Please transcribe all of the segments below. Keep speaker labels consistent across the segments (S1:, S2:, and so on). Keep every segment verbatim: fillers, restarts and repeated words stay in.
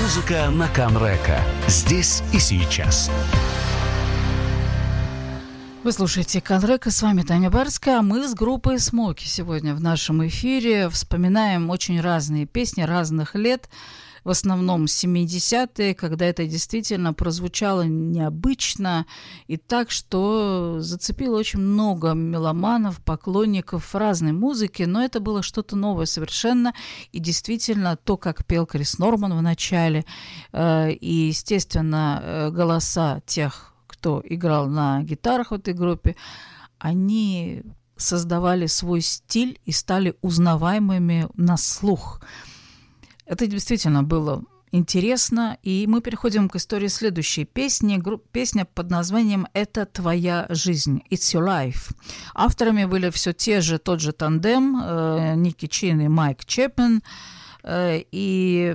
S1: Музыка на Канрека. Здесь и сейчас.
S2: Вы слушаете Канрека, с вами Таня Барская, а мы с группой «Смоки» сегодня в нашем эфире вспоминаем очень разные песни разных лет, в основном семидесятые, когда это действительно прозвучало необычно и так, что зацепило очень много меломанов, поклонников разной музыки, но это было что-то новое совершенно, и действительно то, как пел Крис Норман в начале, э, и, естественно, э, голоса тех, кто играл на гитарах в этой группе, они создавали свой стиль и стали узнаваемыми на слух. Это действительно было интересно, и мы переходим к истории следующей песни. Гру- песня под названием «Это твоя жизнь», «It's your life». Авторами были все те же, тот же тандем, э, Ники Чин и Майк Чепмен, э, и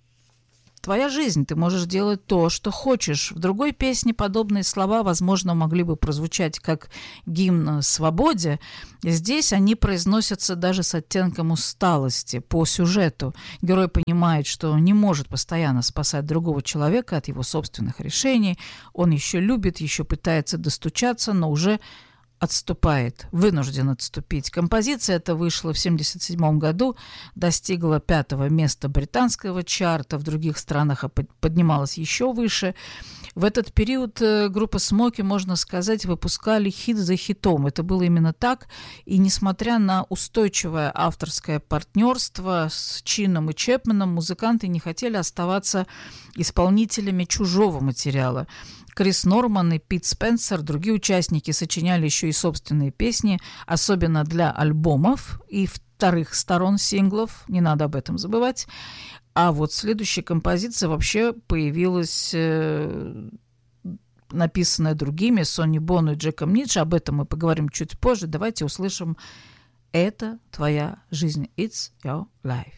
S2: твоя жизнь, ты можешь делать то, что хочешь. В другой песне подобные слова, возможно, могли бы прозвучать как гимн свободе. Здесь они произносятся даже с оттенком усталости по сюжету. Герой понимает, что не может постоянно спасать другого человека от его собственных решений. Он еще любит, еще пытается достучаться, но уже отступает, вынужден отступить. Композиция эта вышла в семьдесят седьмом году, достигла пятого места британского чарта, в других странах поднималась еще выше. В этот период группа «Смоки», можно сказать, выпускали хит за хитом. Это было именно так, и несмотря на устойчивое авторское партнерство с Чином и Чепменом, музыканты не хотели оставаться исполнителями чужого материала. Крис Норман и Пит Спенсер, другие участники, сочиняли еще и собственные песни, особенно для альбомов и вторых сторон синглов, не надо об этом забывать. А вот следующая композиция вообще появилась, э, написанная другими, Сонни Боно и Джеком Нидж, об этом мы поговорим чуть позже. Давайте услышим «Это твоя жизнь», «It's your life».